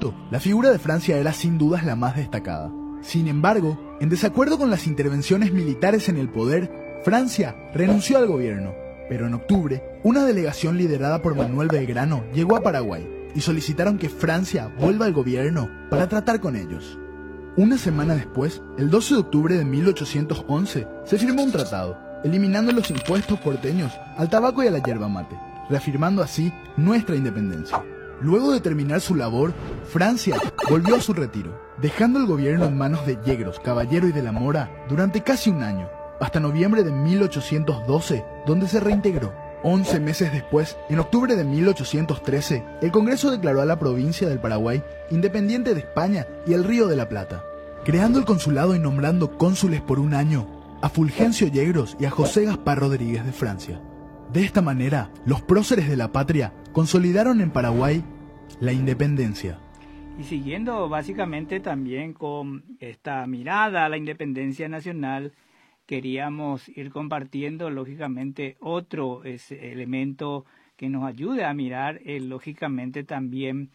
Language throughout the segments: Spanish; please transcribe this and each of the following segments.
momento, la figura de Francia era sin dudas la más destacada. Sin embargo, en desacuerdo con las intervenciones militares en el poder, Francia renunció al gobierno. Pero en octubre, una delegación liderada por Manuel Belgrano llegó a Paraguay y solicitaron que Francia vuelva al gobierno para tratar con ellos. Una semana después, el 12 de octubre de 1811, se firmó un tratado, eliminando los impuestos porteños al tabaco y a la yerba mate, reafirmando así nuestra independencia. Luego de terminar su labor, Francia volvió a su retiro, dejando el gobierno en manos de Yegros, Caballero y de la Mora durante casi un año, hasta noviembre de 1812, donde se reintegró. 11 meses después, en octubre de 1813, el Congreso declaró a la provincia del Paraguay independiente de España y el Río de la Plata, creando el consulado y nombrando cónsules por un año a Fulgencio Yegros y a José Gaspar Rodríguez de Francia. De esta manera, los próceres de la patria consolidaron en Paraguay la independencia. Y siguiendo básicamente también con esta mirada a la independencia nacional, queríamos ir compartiendo lógicamente otro elemento que nos ayude a mirar lógicamente también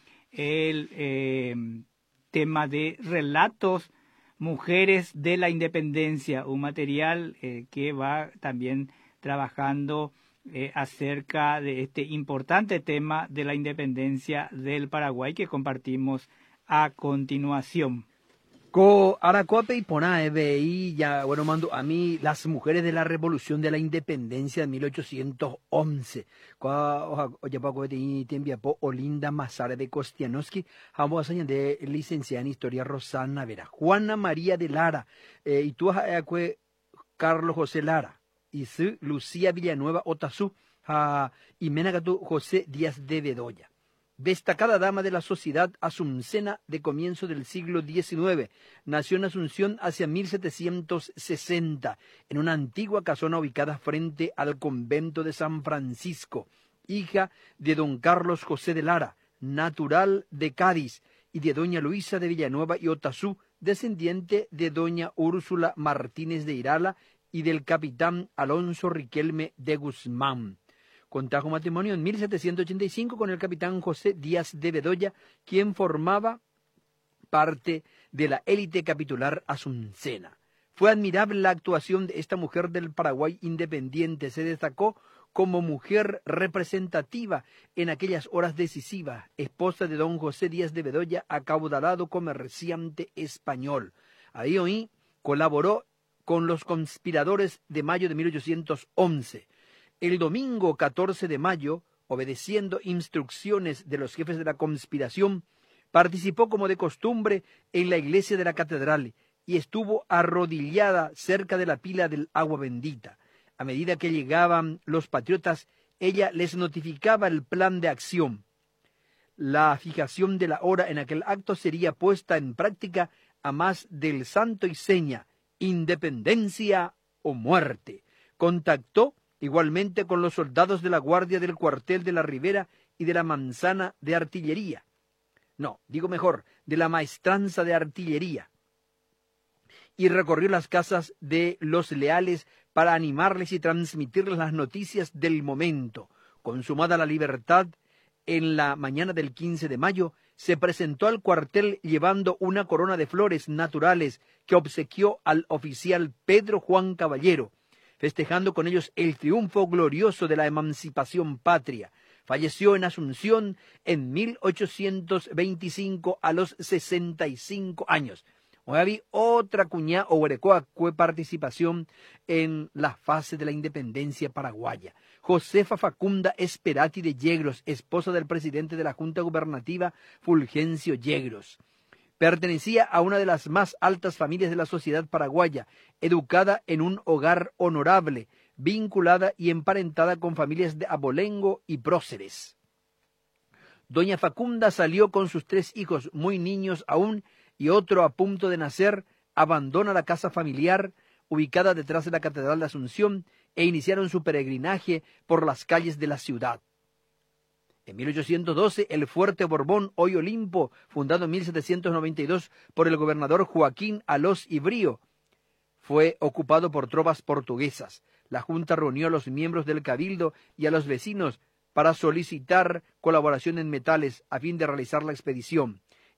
el tema de relatos Mujeres de la Independencia, un material que va también trabajando acerca de este importante tema de la independencia del Paraguay que compartimos a continuación. Co Aracope y Pona BI ya bueno mando a mí las mujeres de la Revolución de la Independencia de 1811. Oye Paco de Tiembiapo Olinda Mazare de Kostianowski, ambos años de licenciada en Historia Rosana Vera, Juana María de Lara, y tú Carlos José Lara, y su Lucía Villanueva Otazú, y Menagatu José Díaz de Bedoya. Destacada dama de la sociedad asuncena de comienzo del siglo XIX, nació en Asunción hacia 1760, en una antigua casona ubicada frente al convento de San Francisco, hija de don Carlos José de Lara, natural de Cádiz, y de doña Luisa de Villanueva y Otazú, descendiente de doña Úrsula Martínez de Irala y del capitán Alonso Riquelme de Guzmán. Contrajo matrimonio en 1785 con el capitán José Díaz de Bedoya, quien formaba parte de la élite capitular asuncena. Fue admirable la actuación de esta mujer del Paraguay independiente. Se destacó como mujer representativa en aquellas horas decisivas, esposa de don José Díaz de Bedoya, acaudalado comerciante español. Ahí colaboró con los conspiradores de mayo de 1811. El domingo 14 de mayo, obedeciendo instrucciones de los jefes de la conspiración, participó como de costumbre en la iglesia de la catedral y estuvo arrodillada cerca de la pila del agua bendita. A medida que llegaban los patriotas, ella les notificaba el plan de acción. La fijación de la hora en aquel acto sería puesta en práctica a más del santo y seña, independencia o muerte. Contactó igualmente con los soldados de la guardia del cuartel de la Ribera y de la manzana de artillería. No, digo mejor, de la maestranza de artillería. Y recorrió las casas de los leales para animarles y transmitirles las noticias del momento. Consumada la libertad, en la mañana del 15 de mayo, se presentó al cuartel llevando una corona de flores naturales que obsequió al oficial Pedro Juan Caballero, festejando con ellos el triunfo glorioso de la emancipación patria. Falleció en Asunción en 1825 a los 65 años. Hoy había otra cuñá o huerecoa participación en la fase de la independencia paraguaya. Josefa Facunda Esperati de Yegros, esposa del presidente de la Junta Gubernativa, Fulgencio Yegros. Pertenecía a una de las más altas familias de la sociedad paraguaya, educada en un hogar honorable, vinculada y emparentada con familias de abolengo y próceres. Doña Facunda salió con sus 3 hijos, muy niños aún, y otro a punto de nacer, abandona la casa familiar, ubicada detrás de la Catedral de Asunción, e iniciaron su peregrinaje por las calles de la ciudad. En 1812, el Fuerte Borbón, hoy Olimpo, fundado en 1792 por el gobernador Joaquín Alós y Brío, fue ocupado por tropas portuguesas. La Junta reunió a los miembros del Cabildo y a los vecinos para solicitar colaboración en metales a fin de realizar la expedición.